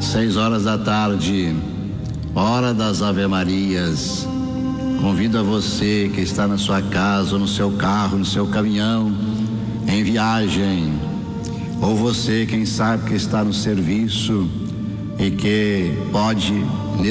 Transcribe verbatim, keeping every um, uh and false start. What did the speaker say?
Seis horas da tarde, hora das Ave-Marias. Convido a você que está na sua casa, no seu carro, no seu caminhão, em viagem, ou você, quem sabe, que está no serviço e que pode